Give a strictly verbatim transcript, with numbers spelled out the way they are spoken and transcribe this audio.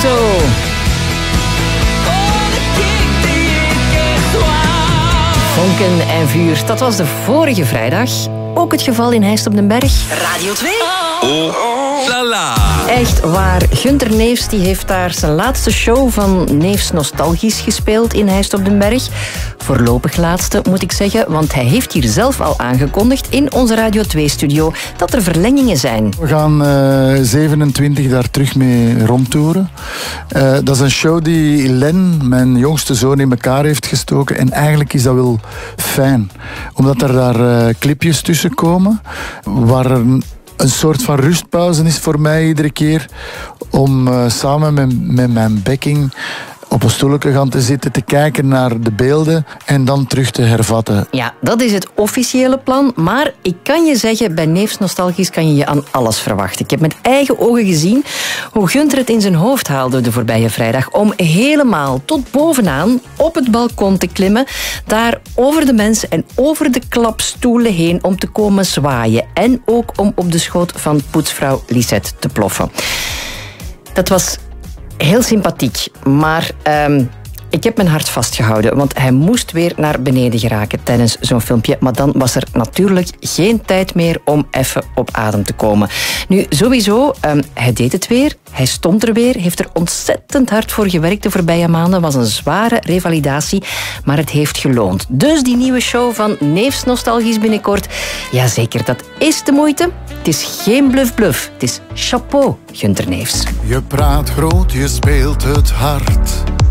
Caruso. Vonken en vuur, dat was de vorige vrijdag. Ook het geval in Heist op den Berg. Radio twee. Oh, oh, la la. Echt waar. Gunther Neefs die heeft daar zijn laatste show van Neefs Nostalgisch gespeeld in Heist op den Berg. Voorlopig laatste, moet ik zeggen, want hij heeft hier zelf al aangekondigd in onze Radio twee-studio dat er verlengingen zijn. We gaan uh, zevenentwintig daar terug mee rondtoeren. Uh, dat is een show die Len, mijn jongste zoon, in elkaar heeft gestoken. En eigenlijk is dat wel fijn, omdat er daar uh, clipjes tussen komen waar er een een soort van rustpauze is voor mij iedere keer om uh, samen met, met mijn backing op een stoelje gaan te zitten, te kijken naar de beelden en dan terug te hervatten. Ja, dat is het officiële plan, maar ik kan je zeggen, bij Neefs Nostalgisch kan je je aan alles verwachten. Ik heb met eigen ogen gezien hoe Gunther het in zijn hoofd haalde de voorbije vrijdag om helemaal tot bovenaan op het balkon te klimmen, daar over de mensen en over de klapstoelen heen om te komen zwaaien en ook om op de schoot van poetsvrouw Lisette te ploffen. Dat was heel sympathiek, maar um, ik heb mijn hart vastgehouden, want hij moest weer naar beneden geraken tijdens zo'n filmpje. Maar dan was er natuurlijk geen tijd meer om even op adem te komen. Nu, sowieso, um, hij deed het weer. Hij stond er weer, heeft er ontzettend hard voor gewerkt de voorbije maanden. Was een zware revalidatie, maar het heeft geloond. Dus die nieuwe show van Neefs Nostalgisch binnenkort, jazeker, dat is de moeite. Het is geen bluff-bluff, het is chapeau, Gunther Neefs. Je praat groot, je speelt het hard.